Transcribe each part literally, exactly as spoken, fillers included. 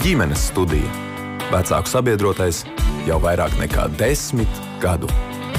Ģimenes studija. Vecāku sabiedrotais jau vairāk nekā desmit gadu.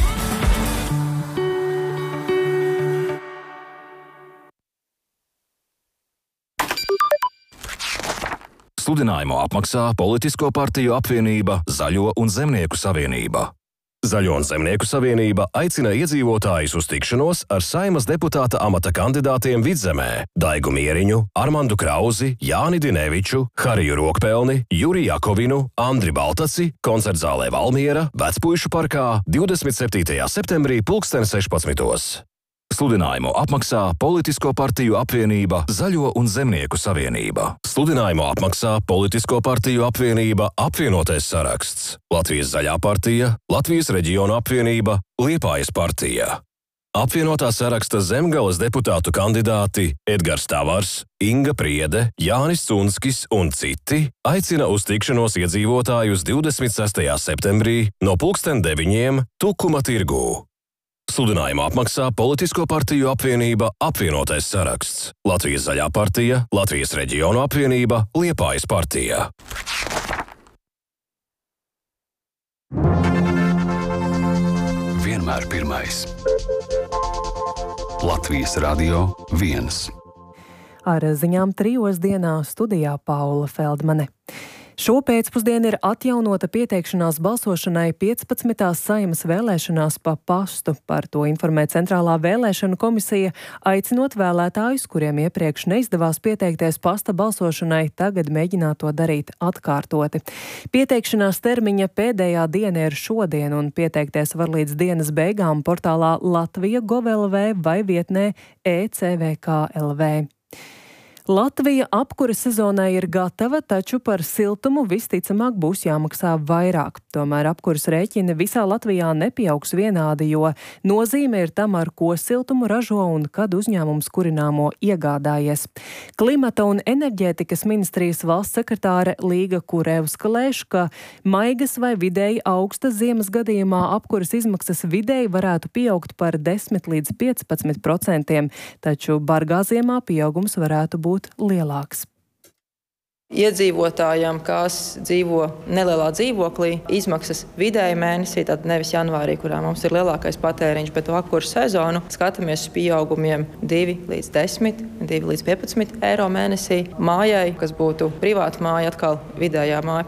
Sludinājumu apmaksā Politisko partiju apvienība Zaļo un Zemnieku savienība. Zaļo un Zemnieku savienība aicina iedzīvotājus uz tikšanos ar Saeimas deputāta amata kandidātiem Vidzemē Daigu Mieriņu, Armandu Krauzi, Jāni Dineviču, Hariju Rokpelni, Juri Jakovinu, Andri Baltaci, koncertzālē Valmiera, Vecpuišu parkā divdesmit septītajā septembrī pulksten sešpadsmitos. Sludinājumu apmaksā Politisko partiju apvienība Zaļo un Zemnieku savienība. Sludinājumu apmaksā Politisko partiju apvienība Apvienotais saraksts, Latvijas Zaļā partija, Latvijas reģionu apvienība, Liepājas partija. Apvienotā saraksta Zemgales deputātu kandidāti Edgars Tavars, Inga Priede, Jānis Cunskis un citi aicina uz tikšanos iedzīvotājus divdesmit sestajā septembrī no pulksten deviņiem Tukuma tirgū. Sludinājumu apmaksā Politisko partiju apvienība Apvienotais saraksts, Latvijas Zaļā partija, Latvijas reģionu apvienība, Liepājas partija. Vienmēr pirmais. Latvijas radio viens. Ar ziņām trijos dienā studijā Paula Feldmane. Šo pēcpusdienu ir atjaunota pieteikšanās balsošanai piecpadsmitās Saeimas vēlēšanās pa pastu. Par to informē Centrālā vēlēšanu komisija, aicinot vēlētājus, kuriem iepriekš neizdevās pieteikties pasta balsošanai, tagad mēģināt to darīt atkārtoti. Pieteikšanās termiņa pēdējā diena ir šodien, un pieteikties var līdz dienas beigām portālā Latvija punkt gov punkt lv vai vietnē e c v k punkt l v. Latvija apkuras sezonai ir gatava, taču par siltumu visticamāk būs jāmaksā vairāk. Tomēr apkuras rēķini visā Latvijā nepieaugs vienādi, jo nozīme ir tam, ar ko siltumu ražo un kad uzņēmums kurināmo iegādājies. Klimata un enerģētikas ministrijas valsts sekretāre Līga Kurevska lēš, ka maigas vai vidēji augstas ziemas gadījumā apkuras izmaksas vidēji varētu pieaugt par desmit līdz piecpadsmit procentiem, taču bargā ziemā pieaugums varētu būt lielāks. Iedzīvotājiem, kas dzīvo nelielā dzīvoklī, izmaksas vidēji mēnesī, tad nevis janvārī, kurā mums ir lielākais patēriņš, bet to apkuras sezonu, skatāmies uz pieaugumiem divi līdz desmit, divi līdz piecpadsmit eiro mēnesī. Mājai, kas būtu privāta māja, atkal vidējā māja